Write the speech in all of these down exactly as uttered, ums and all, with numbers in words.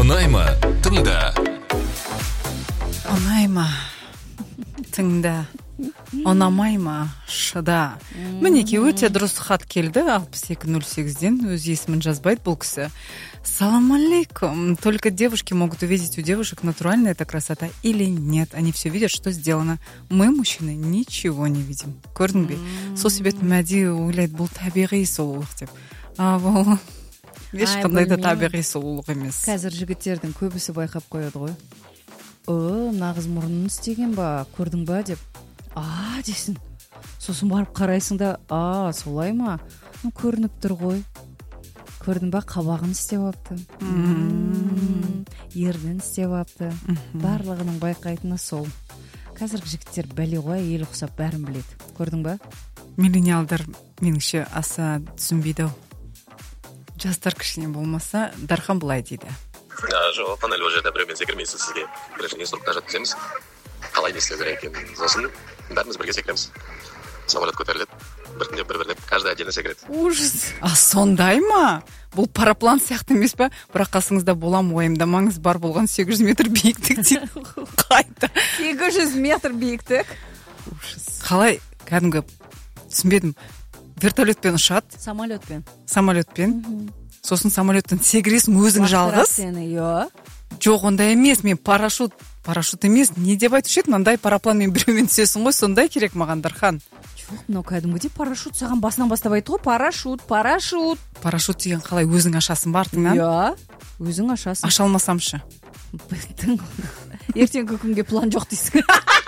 Ұнай ма? Тыңда. Ұнай ма? Тыңда. Ұнамай ма? Шыда. Мінеке өте дұрыс хат келді. алпыс екі нөл сегізден өз есімін жазбайды бұл кісі. Салам алейкум. Только девушки могут увидеть у девушек, натуральная это красота или нет. Они все видят, что сделано. Мы, мужчины, ничего не видим. Көрдің бе? Сол себеп мәди ойлайды, бұл табиғи сұлулық деп. А бұл ешқандай да табиғи сұлулық емес. Қазір жігіттердің көбісі байқап қояды ғой. О, нағыз мұрнын істеген ба, көрдің ба деп. А, десін. Сосын барып қарайсың да, а, солай ма? Ну, көрініп тұр ғой. Көрдің ба, қабағын істеп апты. Ернін істеп апты. Барлығының байқайтыны сол. Қазіргі жігіттер бәле ғой, ел ұқсап бәрін біледі. Көрдің ба? Миллениалдар меніңше аса түсінбейді. Жастар кішкене болмаса, Дархан былай дейді. Жоқ, панель ол жерде біреумен секірмейсіз, сізге бірінші инструктаж өткіземіз. Қалай не істеу керек екенін. Сосын бәріміз бірге секіреміз. Самолет көтеріледі. Біртіндеп бір-бірлеп, каждый отдельно секіреді. Ужас. А сондай ма? Бұл параплан сияқты емес па? Бірақ қасыңызда болам, уайымдамаңыз, бар болған сегіз жүз метр биіктік дейді. Қайта. сегіз жүз метр биіктік. Ужас. Қалай? Кәдімгі түсінбедім. Вертолетпен ұшады. Самолетпен. Самолетпен. Сосын самолеттен секіресің өзің жалғыз. Жоқ, ондай емес. Мен парашют, парашют емес. Не деп айтушы еді? Мынандай парапланмен біреумен түсесің ғой, сондай керек маған, Дархан. Жоқ, мынау кәдімгідей парашют саған басынан бастап айтты ғой. Парашют, парашют. Парашют деген қалай өзің ашасың ба артыңнан? Иә, өзің ашасың. Аша алмасамшы. Ертеңгі күнге план жоқ дейсің.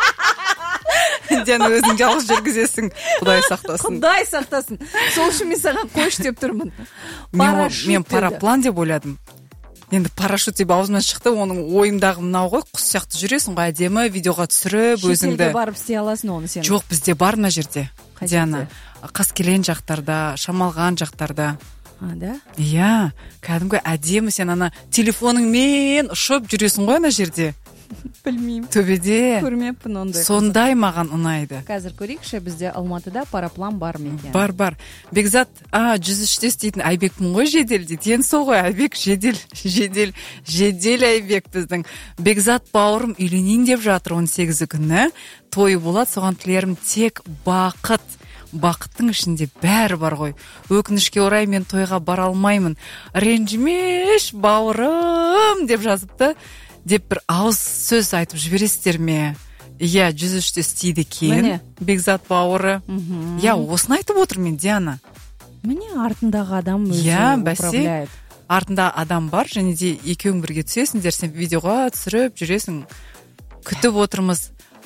Ден өзің жалғыз жүргізесің. Құдай сақтасын. Құдай сақтасын. Сол үшін мен саған қойш деп тұрмын. Мен параплан деп ойладым. Енді парашют деп аузымнан шықты, оның ойымдағы мынау ғой, құс сияқты жүресің ғой, әдемі видеоға түсіріп өзіңді. Шетелге барып істей аласың оны сен. Жоқ, бізде бар мына жерде. Диана, Қаскелен жақтарда, Шамалған жақтарда. А, да? Иә, кәдімгі әдемі сен ана телефоныңмен ұшып жүресің ғой ана жерде. Білмеймін. Төбеде. Көрмеппін ондай. Сондай маған ұнайды. Қазір көрейікші, бізде Алматыда параплан бар ма екен? Бар, бар. Бекзат, а, жүз үште істейтін Айбекпін ғой жедел дейді. Енді сол ғой, Айбек жедел, жедел, жедел Айбек біздің. Бекзат бауырым үйленейін деп жатыр он сегізі күні. Тойы болады, соған тілерім тек бақыт. Бақыттың ішінде бәрі бар ғой. Өкінішке орай мен тойға бара алмаймын. Ренжімеш бауырым деп жазыпты. Деп бір ауыз сөз айтып жібересіздер ме? Иә, жүз үште істейді екен. Бекзат бауыры. Иә, осыны айтып отыр мен, Диана. Міне артындағы адам өзі управляет. Артында адам бар, және де екеуің бірге түсесіңдер, сен видеоға түсіріп жүресің. Күтіп отырмыз.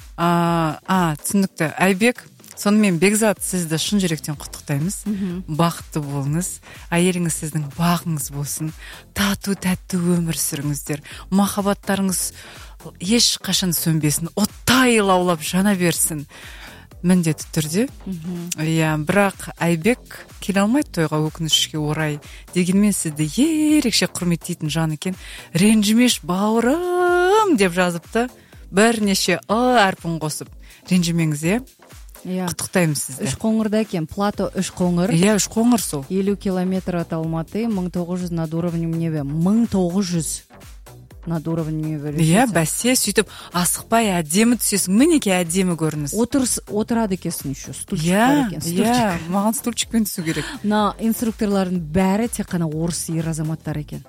А, а, түсінікті. Айбек, сонымен Бекзат, сізді шын жүректен құттықтаймыз. Бақытты болыңыз. Әйеліңіз сіздің бағыңыз болсын. Тату тәтті өмір сүріңіздер. Махаббаттарыңыз еш қашан сөнбесін. Оттай лаулап жана берсін. Міндетті түрде. Иә, бірақ Айбек келе алмайды тойға, өкінішке орай. Дегенмен сізді ерекше құрметтейтін жан екен. Ренжімеш бауырым деп жазыпты. Бірнеше а әрпін қосып. Ренжімеңіз, е? Құттықтаймыз сізді. Үш қоңырда екен, плато үш қоңыр. Иә, үш қоңыр сол. елу километр от Алматы, мың тоғыз жүз над уровнем неба. мың тоғыз жүз над уровнем неба. Иә, бәсе, сөйтіп асықпай әдемі түсесің. Мінеке әдемі көрініс. Отырады екенсің еще, стульчик бар екен. Иә, маған стульчикпен түсу керек. На инструкторлардың бәрі тек қана орыс ер азаматтар екен.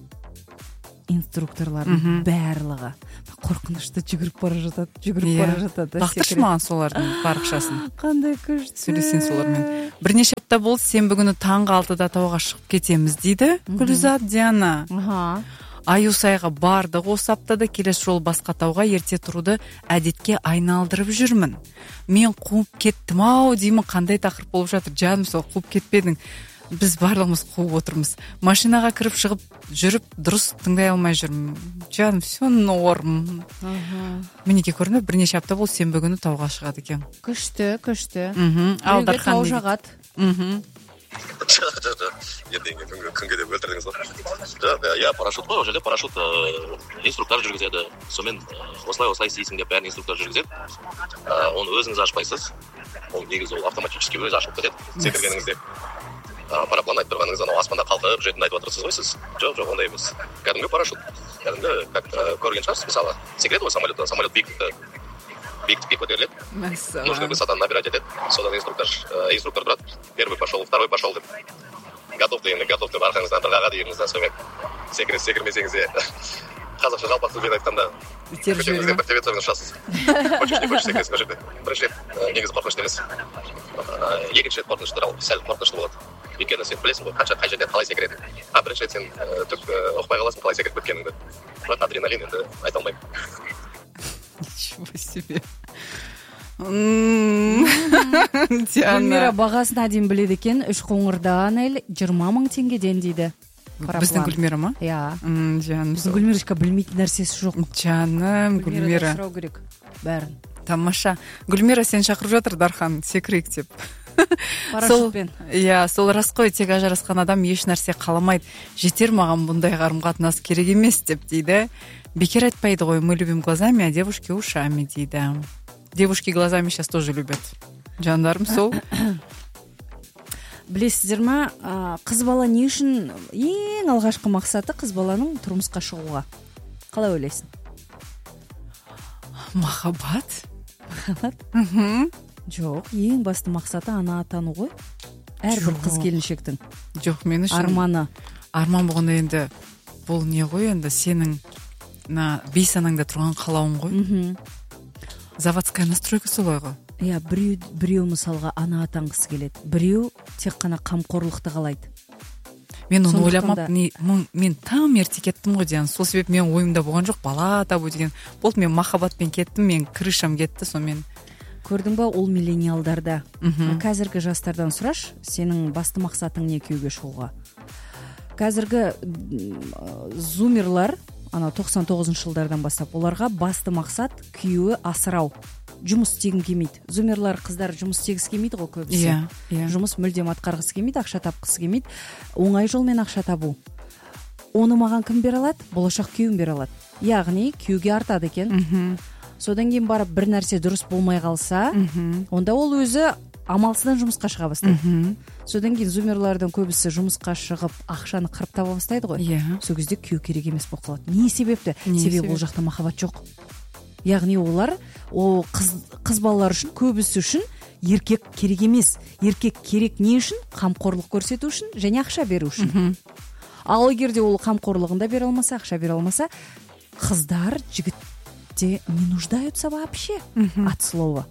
Инструкторлардың барлығы қорқынышты жүгіріп бара жатады, жүгіріп бара жатады. Лақтыршы маған солардың парақшасын. Қандай күшті. Сөйлесең солармен. Бірнеше апта болды, сенбі күні таңғы алтыда тауға шығып кетеміз дейді. Гүлзат, Диана. Аюсайға бардық осы аптада, келесі жол басқа тауға ерте тұруды әдетке айналдырып жүрмін. Мен қуып кеттім ау деймін, қандай тақырып болып жатыр, жаным, сол қуып кетпедің. Біз барлығымыз қуып отырмыз. Машинаға кіріп шығып жүріп дұрыс тыңдай алмай жүрмін. Жаным, все норм. Мінеке көрініп, бірнеше апта бол сенбі күні тауға шығады екен. Күшті, күшті. Ал Дархан тау жағады. Жоқ, жоқ, жоқ. Ертеңгі күнге деп өлтірдіңіз ғой. Жоқ, иә, парашют қой, ол жерде парашют инструктор жүргізеді. Сонымен осылай осылай істейсің деп бәрін инструктор жүргізеді. Оны өзіңіз ашпайсыз. Ол негізі ол автоматически өзі ашылып кетеді. Секіргеніңізде. параплан айтып тұрғаныңыз анау аспанда қалқып жүретінін айтып отырсыз ғой сіз. Жоқ, жоқ, ондай емес. Кәдімгі парашют. Кәдімгі, как көрген шығарсыз, мысалы, секрет ғой самолетта, самолет биіктікті биіктікке көтеріледі. Нужно высота набирать етеді. Содан инструктор, инструктор тұрады. Первый пошел, второй пошел деп. Готов ты, готов ты, арқаңыздан тырғаға дейміз, сонымен секірес секірмесеңіз де қазақша жалпақ сөзбен айтқанда көшеңізден бір төбет сорыңыз ұшасыз. Хочешь, не хочешь, секіресің ол жерде. Бірінші рет негізі қорқынышты емес. Екінші рет қорқынышты, сәл қорқынышты болады. Өйткені сен білесің ғой, қанша қай жерде қалай секіреді. А бірінші рет сен түк ұқпай қаласың, қалай секіріп біткеніңді. Бірақ адреналин енді айта алмаймын. Ничего себе. Гүлмира бағасына дейін біледі екен. Үш қоңырдан әл жиырма мың теңгеден дейді. Біздің Гүлмира ма? Иә. Жаным. Біздің Гүлмирашка білмейтін нәрсесі жоқ. Жаным, Гүлмира. Сұрау керек бәрін. Тамаша. Гүлмира сен шақырып жатыр, Дархан, секірейік деп. Парашютпен. Иә, сол рас қой, тек ажырасқан адам еш нәрсе қаламайды. Жетер маған бұндай қарым-қатынас керек емес деп дейді. Бекер айтпайды ғой, мы любим глазами, а девушки ушами дейді. Девушки глазами сейчас тоже любят. Жандарым сол. Білесіздер ма, қыз бала не үшін ең алғашқы мақсаты қыз баланың тұрмысқа шығуға? Қалай ойлайсың? Махаббат? Махаббат? Мхм. Жоқ, ең басты мақсаты ана атану ғой. Әрбір қыз келіншектің. Жоқ, мен үшін арманы. Арман болғанда енді бұл не ғой, енді сенің на бейсанаңда тұрған қалауың ғой. Заводская настройка солай ғой. Иә, біреу, біреу мысалға ана атанғысы келеді. Біреу тек қана қамқорлықты қалайды. Мен оны ойламап, мен там ерте кеттім ғой деген. Сол себеп мен ойымда болған жоқ, бала табу деген. Болды, мен махаббатпен кеттім, мен крышам кетті, сонымен. Көрдің ба, ол миллениалдарда. Қазіргі жастардан сұраш, сенің басты мақсатың не күйеуге шығуға? Қазіргі зумерлар, ана тоқсан тоғызыншы жылдардан бастап, оларға басты мақсат күйеуі асырау. Жұмыс істегім келмейді. Зумерлар қыздар жұмыс істегісі келмейді ғой көбісі. Yeah, yeah. Жұмыс мүлдем атқарғысы келмейді, ақша тапқысы келмейді. Оңай жолмен ақша табу. Оны маған кім бере алады? Болашақ күйеуім бере алады. Яғни күйеуге артады екен. Mm-hmm. Содан кейін барып бір нәрсе дұрыс болмай қалса, mm-hmm. онда ол өзі амалсыздан жұмысқа шыға бастайды. Mm-hmm. Содан кейін зумерлардың көбісі жұмысқа шығып, ақшаны қырып таба бастайды ғой. Yeah. Сол кезде күйеу керек емес болып қалады. Не себепті? Не Себебі себеп? ол жақта махаббат жоқ. Яғни олар о қыз, қыз балалар үшін, көбісі үшін еркек керек емес. Еркек керек не үшін? Қамқорлық көрсету үшін және ақша беру үшін. Mm-hmm. Ал егерде ол қамқорлығын да бере алмаса, ақша бере алмаса, қыздар жігітте не нуждаются вообще mm-hmm. от слова.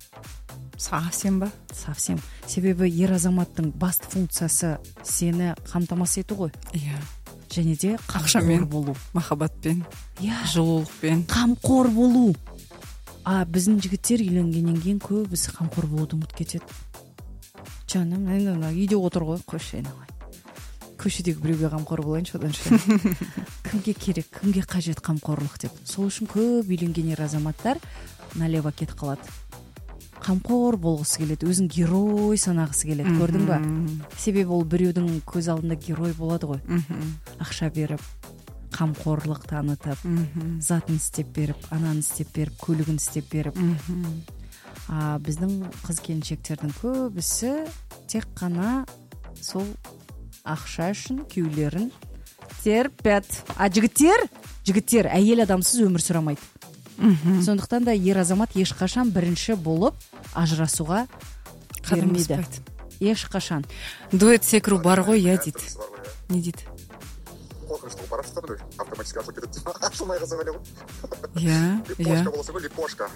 Совсем ба? Совсем. Себебі ер азаматтың басты функциясы сені қамтамасыз ету ғой. Иә. Және де қамқор болу. Махаббатпен, yeah. жылулықпен. Қамқор болу. А біздің жігіттер үйленгеннен кейін көбісі қамқор болуды ұмытып кетеді. Жаным, енді үйде отыр ғой, қойшы айналайын. Көшедегі біреуге қамқор болайыншы, одан ше. Кімге керек, кімге қажет қамқорлық деп. Сол үшін көп үйленген ер азаматтар налево кетіп қалады. Қамқор болғысы келеді, өзін герой санағысы келеді, mm-hmm. көрдің ба? Себебі ол біреудің көз алдында герой болады ғой. Mm-hmm. Ақша беріп, қамқорлық танытып, mm-hmm. затын істеп беріп, ананы істеп беріп, көлігін істеп беріп. Mm-hmm. А біздің қыз келіншектердің көбісі тек қана сол ақша үшін күйеулерін терпет. А жігіттер, жігіттер әйел адамсыз өмір сүрамайды. Mm-hmm. Сондықтан да ер азамат ешқашан бірінші болып ажырасуға бермейді. Ешқашан. Дуэт секіру бар ғой, я дейді. Не дейді? Қорқынышты парашюттар ғой, автоматически ашылып кетеді. Ашылмай қалса бәле ғой. Иә, иә. Липошка болса ғой, липошка.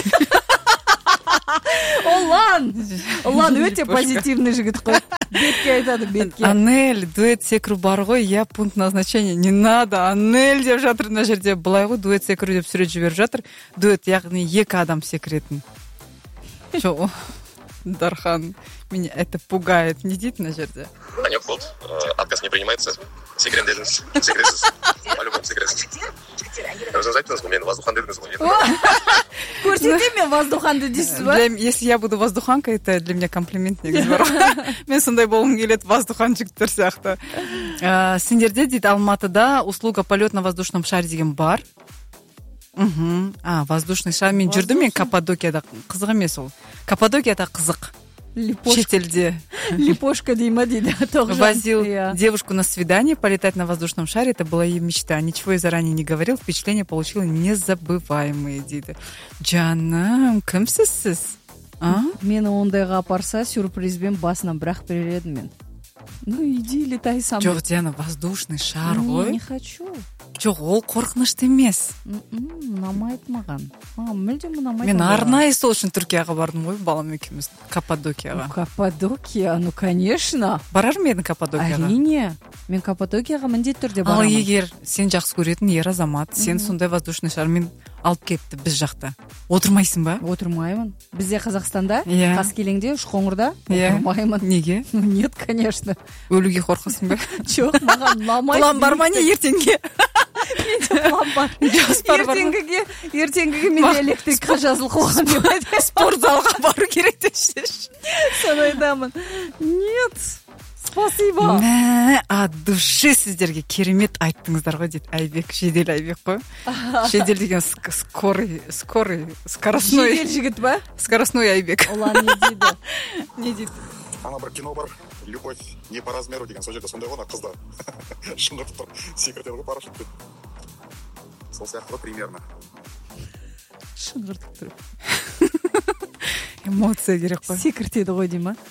Олан! Олан өте позитивный жігіт қой. Бетке айтады, бетке. Анель, дуэт секіру бар ғой, я пункт назначения. Не надо, Анель деп жатыр мына жерде. Былай ғой, дуэт секіру деп сурет жіберіп жатыр. Дуэт, яғни екі адам секіретін. Жоқ, Дархан, меня это пугает. Не дейді мына жерде. Танек болды, отказ не принимается. Секірем дедіңіз, секіресіз. По-любому секіресіз. Өзіңіз айттыңыз ғой, мен воздухан дедіңіз ғой. Көрсетем мен воздуханды дейсіз ба? Если я буду воздуханка, это для меня комплимент негізі бар. Мен сондай болғым келеді, воздухан жігіттер сияқты. Сендерде дейді Алматыда услуга полет на воздушном шаре деген бар. А, воздушный шар. Мен жүрдім, мен Каппадокияда. Қызық емес ол. Каппадокияда қызық. шетелде липошка дей ма дейді Тоғжан. Возил девушку на свидание, полетать на воздушном шаре, это была ее мечта. Ничего и заранее не говорил, впечатление получила незабываемые дейді. Жаным, кімсіз сіз? Мені ондайға апарса сюрпризбен басынан бірақ берер едім мен. Ну иди летай сам. Жоқ, Диана, воздушный шар ғой. Не хочу. Жоқ, ол қорқынышты емес. Ұнамайды маған. Мүлдем ұнамайды. Мен арнайы сол үшін Түркияға бардым ғой, балам екеуміз, Каппадокияға. Каппадокия, ну конечно. Барар ма едің Каппадокияға? Әрине. Мен Каппадокияға міндетті түрде барамын. Ал егер сен жақсы көретін ер азамат, сен сондай воздушный шармен алып кетті біз жақта. Отырмайсың ба? Отырмаймын. Бізде Қазақстанда, yeah. Қаскелеңде, Шқоңырда yeah. отырмаймын. Неге? Нет, конечно. Өлуге қорқасың ба? Жоқ, маған ұнамайды. План бар ма не ертеңге? Менде план бар. Ертеңгіге, ертеңгіге мен электрикқа жазылып қойған деп айтады. Спортзалға бару керек дешеш. Сонайдамын. Нет. Спасибо. Мә, от души сіздерге керемет айттыңыздар ғой дейді. Айбек, жедел Айбек қой. Жедел деген скорый, скорый, скоростной. Жедел жігіт ба? Скоростной Айбек. Олар не дейді? Не дейді? Ана бір кино бар, любовь не по размеру деген, сол жерде сондай ғой, қыздар шыңғыртып тұрып секіртеді ғой парашютпен. Сол сияқты ғой примерно. Шыңғыртып тұрып. Эмоция керек қой. Секіртеді ғой дей ма?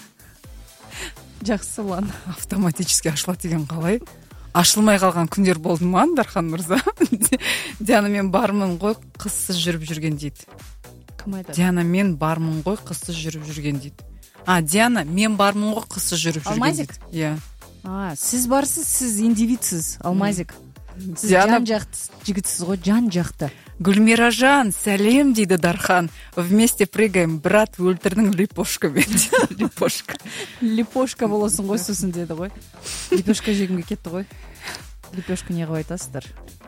Жақсы ұлан. Автоматически ашылады деген қалай? Ашылмай қалған күндер болды ма, Дархан мырза? Диана, мен бармын ғой, қызсыз жүріп жүрген дейді. Кім айтады? Диана, мен бармын ғой, қызсыз жүріп жүрген дейді. А, Диана, мен бармын ғой, қызсыз жүріп жүрген дейді. Иә. А, сіз барсыз, сіз индивидсіз, Алмазик. Сіз Диана... жан жақты жігітсіз ғой, жан жақты. Гүлмиражан, сәлем дейді Дархан. Вместе прыгаем, брат өлтірдің липошкамен дейді. Липошка. Липошка боласың ғой сосын деді ғой. Липошка жегімге кетті ғой. Липошка не қылып айтасыздар?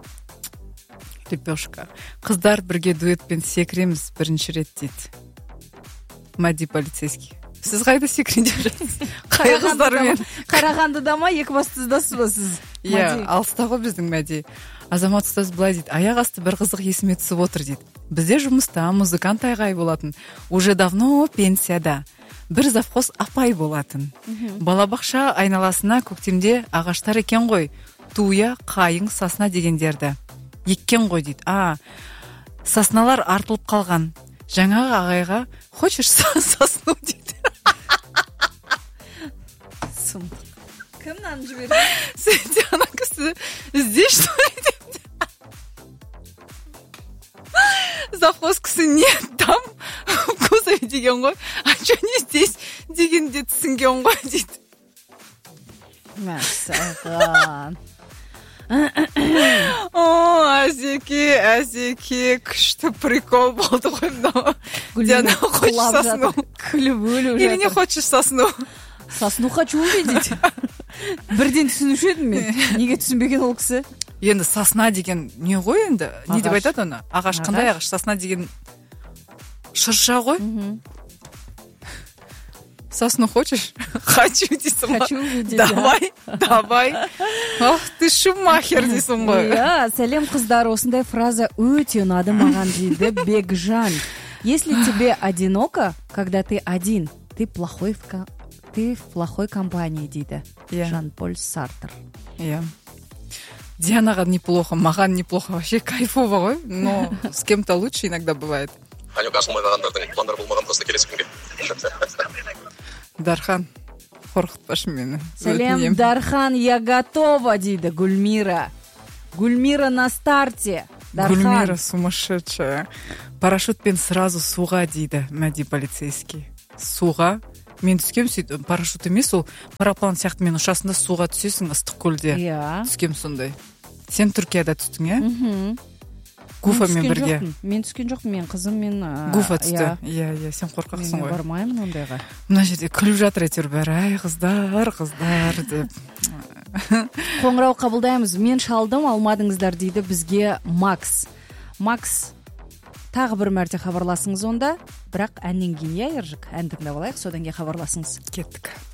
Липошка. Қыздар бірге дуэтпен секіреміз бірінші рет дейді. Мади полицейский. Сіз қайда секірейін деп жүрсіз? Қай қыздармен? Қарағандыда ма, Екібастұздасыз ба сіз? Иә, алыста ғой біздің Мәди. Азамат ұстаз былай дейді, аяқ асты бір қызық есіме түсіп отыр дейді. Бізде жұмыста музыкант Айғай болатын. Уже давно пенсияда. Бір завхоз апай болатын. Балабақша айналасына көктемде ағаштар екен ғой. Туя, қайың, сасна дегендерді. Еккен ғой дейді. А, сасналар артылып қалған. Жаңағы ағайға хочешь сосну дейді. Кім наны жіберді? Сенде ана кісі ізде что ли депті. Завхоз кісі не там в кузове деген ғой. А что не здесь дегенде түсінген ғой дейді. Мәссаған. О, әзеке, әзеке, күшті прикол болды ғой мынау. Диана, хочешь сосну? Күліп өлу жатыр. Или не хочешь сосну? Сосну хочу увидеть. Бірден түсінуші едім мен. Неге түсінбеген ол кісі? Енді сосна деген не ғой енді? Не деп айтады оны? Ағаш, қандай ағаш? Сосна деген шырша ғой? Сосну хочешь? Хочу дейсің ғой. Хочу увидеть. Давай, давай. Ах, ты шумахер дейсің ғой. Иә, сәлем қыздар, осындай фраза өте ұнады маған дейді Бекжан. Если тебе одиноко, когда ты один, ты плохой в ты в плохой компании дейді. Yeah. Жан-Поль Сартр. Иә. Yeah. Дианаға неплохо, маған неплохо, вообще кайфово ғой, но с кем-то лучше иногда бывает. Анюк, ашылмай қалғандардың пландар болмаған просто келесі күнге. Дархан, қорқытпашы мені. Сәлем, Дархан, я готова дейді Гүлмира. Гүлмира на старте. Дархан. Гүлмира сумасшедшая. Парашютпен сразу суға дейді Мәди полицейский. Суға. Мен түскем сөйтіп, парашют емес, ол параплан сияқты мен ұшасында суға түсесің ыстық көлде. Иә. Түскем сондай. Сен Түркияда түстің, иә? Мхм. Гуфамен бірге. Мен түскен жоқпын, мен қызым мен... Гуфа түсті. Иә, иә, сен қорқақсың ғой. Мен бармаймын ондайға. Мына жерде күліп жатыр әйтеуір бәрі, ай қыздар, қыздар деп. Қоңырау қабылдаймыз. Мен шалдым, алмадыңыздар дейді бізге Макс. Макс, тағы бір мәрте хабарласыңыз онда, бірақ әннен кейін, иә, Ержік, ән тыңдап алайық, содан кейін хабарласыңыз. Кеттік.